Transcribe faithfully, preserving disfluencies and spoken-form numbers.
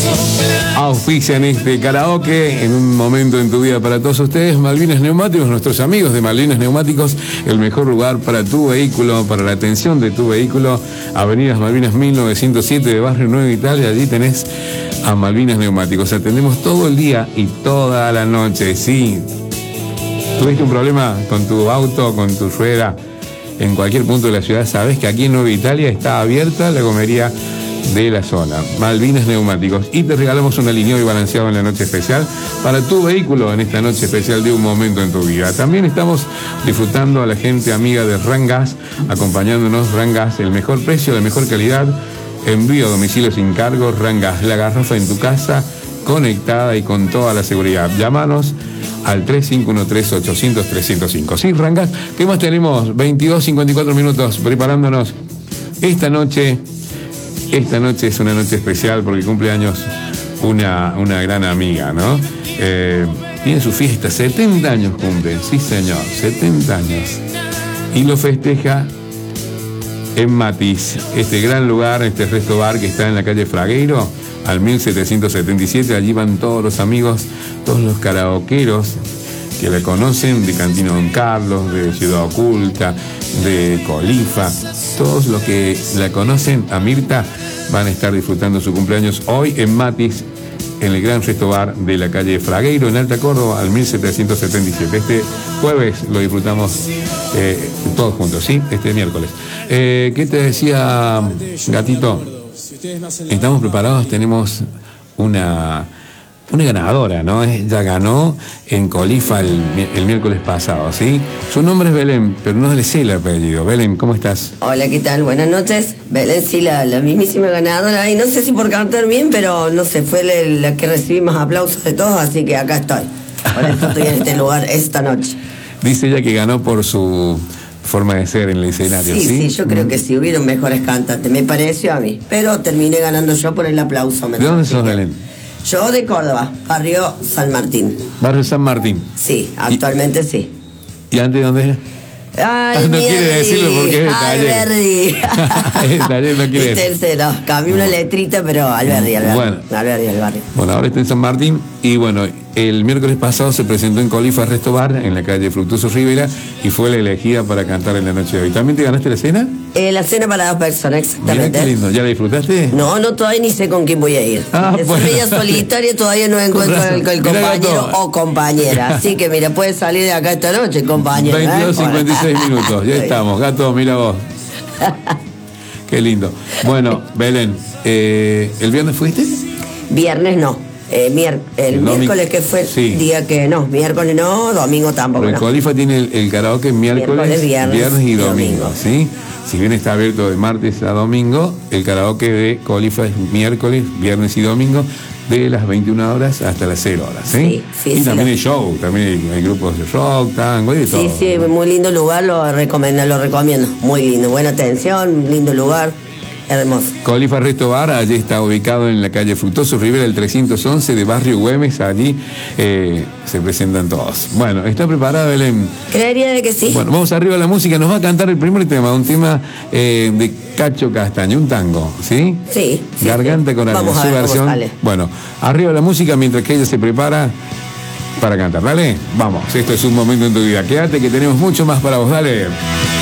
Auspician este karaoke en un momento en tu vida para todos ustedes. Malvinas Neumáticos, nuestros amigos de Malvinas Neumáticos, el mejor lugar para tu vehículo, para la atención de tu vehículo. Avenidas Malvinas mil novecientos siete de Barrio Nueva Italia. Allí tenés a Malvinas Neumáticos. Atendemos todo el día y toda la noche. Sí, tuviste un problema con tu auto, con tu rueda, en cualquier punto de la ciudad, sabes que aquí en Nueva Italia está abierta la gomería de la zona. Malvinas Neumáticos. Y te regalamos un alineado y balanceado en la noche especial para tu vehículo en esta noche especial de un momento en tu vida. También estamos disfrutando a la gente amiga de Rangas, acompañándonos. Rangas, el mejor precio, la mejor calidad, envío a domicilio sin cargo. Rangas, la garrafa en tu casa, conectada y con toda la seguridad. Llámanos al tres cinco uno tres, ochocientos, trescientos cinco. Sí, Rangas, ¿qué más tenemos? veintidós cincuenta y cuatro minutos preparándonos esta noche. Esta noche es una noche especial porque cumple años una, una gran amiga, ¿no? Eh, tiene su fiesta, setenta años cumple, sí señor, setenta años. Y lo festeja en Matiz, este gran lugar, este resto bar que está en la calle Fragueiro, al mil setecientos setenta y siete. Allí van todos los amigos, todos los karaokeros que la conocen, de Cantina Don Carlos, de Ciudad Oculta, de Colifa. Todos los que la conocen, a Mirta, van a estar disfrutando su cumpleaños hoy en Matiz, en el gran resto bar de la calle Fragueiro, en Alta Córdoba, al mil setecientos setenta y siete. Este jueves lo disfrutamos eh, todos juntos, ¿sí? Este miércoles. Eh, ¿Qué te decía, Gatito? Estamos preparados, tenemos una... Una ganadora, ¿no? Ella ganó en Colifa el, el miércoles pasado, ¿sí? Su nombre es Belén, pero no le sé el apellido. Belén, ¿cómo estás? Hola, ¿qué tal? Buenas noches. Belén, sí, la, la mismísima ganadora. Y no sé si por cantar bien, pero no sé, fue la, la que recibí más aplausos de todos, así que acá estoy. Por eso estoy en este lugar esta noche. Dice ella que ganó por su forma de ser en el escenario, ¿sí? Sí, sí, yo creo que sí, hubieron mejores cantantes, me pareció a mí. Pero terminé ganando yo por el aplauso. ¿De dónde sos, Belén? Yo de Córdoba, barrio San Martín. Barrio San Martín. Sí, actualmente ¿Y, sí. ¿Y antes dónde era? Ay, no quiere decirlo porque es Taller. Alberdi. Taller no quiere decir. Tercero, cambié una letrita, pero Alberdi, Alberdi. Bueno, Alberdi, el barrio. Bueno, ahora está en San Martín. Y bueno, el miércoles pasado se presentó en Colifa Resto Bar, en la calle Fructuoso Rivera, y fue la elegida para cantar en la noche de hoy. ¿También te ganaste la cena? Eh, la cena para dos personas, exactamente. Mirá qué lindo. ¿Ya la disfrutaste? No, no, todavía ni sé con quién voy a ir. Ah, es bueno. Ella solitaria, todavía no encuentro el, el compañero o compañera. Así que mira, puedes salir de acá esta noche, compañero. veintidós cincuenta y seis minutos, ya estamos. Gato, mira vos. Qué lindo. Bueno, Belén, eh, ¿el viernes fuiste? Viernes no. Eh, mier el, el miércoles que fue el sí. día que no, miércoles no, domingo tampoco. Porque el no. Colifa tiene el, el karaoke miércoles, miércoles viernes, viernes y domingo, domingo, ¿sí? Si bien está abierto de martes a domingo, el karaoke de Colifa es miércoles, viernes y domingo, de las veintiuna horas hasta las cero horas, ¿sí? Sí, sí, y sí, también lo... hay show, también hay, hay grupos de rock, tango y de sí, todo. Sí, sí, muy lindo lugar, lo recomiendo, lo recomiendo, muy lindo, buena atención, lindo lugar. Hermoso. Colifa Resto Bar, allí está ubicado en la calle Fructuoso Rivera, el trescientos once de Barrio Güemes. Allí eh, se presentan todos. Bueno, ¿está preparada, Belén? Creería de que sí. Bueno, vamos arriba a la música. Nos va a cantar el primer tema, un tema eh, de Cacho Castaño, un tango, ¿sí? Sí. sí Garganta sí. con alma, su versión. Bueno, arriba la música mientras que ella se prepara para cantar. Dale, vamos. Esto es un momento en tu vida. Quédate que tenemos mucho más para vos. Dale.